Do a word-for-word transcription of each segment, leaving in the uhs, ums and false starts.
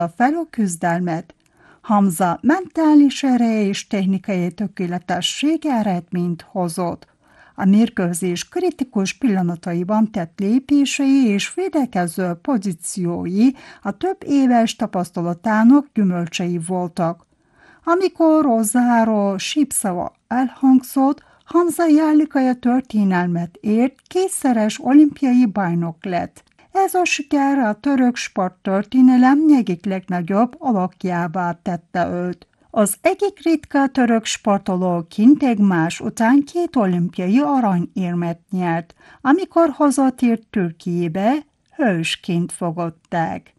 a fel a küzdelmet. Hamza mentális ereje és technikai tökéletessége eredményt hozott. A mérkőzés kritikus pillanataiban tett lépései és védekező pozíciói a több éves tapasztalatának gyümölcsei voltak. Amikor Rozáro sípszava elhangzott, Hamza Jállikaja történelmet ért, kétszeres olimpiai bajnok lett. Ez a siker a török sporttörténelem egyik legnagyobb alakjává tette őt. Az egyik ritka török sportolóként egymás után két olimpiai aranyérmet nyert, amikor hazatért Türkiébe, hősként fogadták.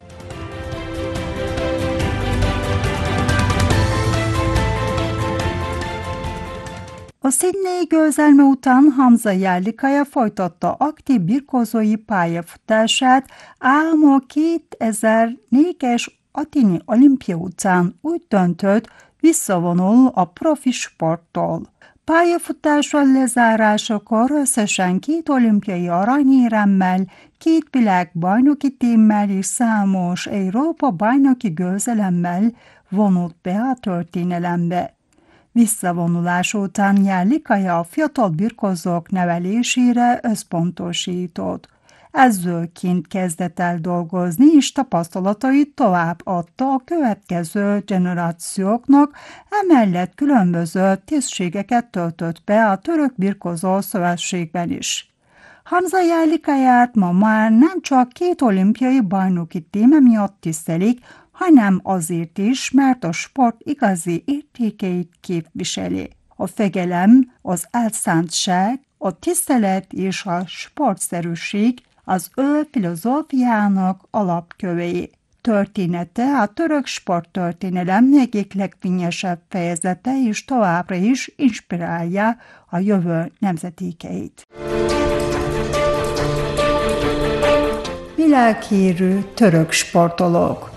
A Sydney győzelme után Hamza Jállikaja folytatta aktív birkózói pályafutását, ám a kétezer-négyes athéni olimpia után úgy döntött, visszavonul a profi sporttól. Pályafutása lezárásakor összesen két olimpiai aranyéremmel, két világbajnoki címmel és számos Európa bajnoki győzelemmel vonult be a történelembe. Visszavonulás után Jállikaja a fiatal birkózók nevelésére összpontosított. Edzőként kezdett el dolgozni, és tapasztalatait tovább adta a következő generációknak, emellett különböző tisztségeket töltött be a Török Birkózó Szövetségben is. Hamza Jállikaját ma már nem csak két olimpiai bajnoki címe miatt tisztelik, hanem azért is, mert a sport igazi értékeit képviseli. A fegyelem, az elszántság, a tisztelet és a sportszerűség az ő filozófiának alapkövei. Története a török sporttörténelem egyik legfényesebb fejezete, és továbbra is inspirálja a jövő nemzedékeit. Világhírű török sportolók.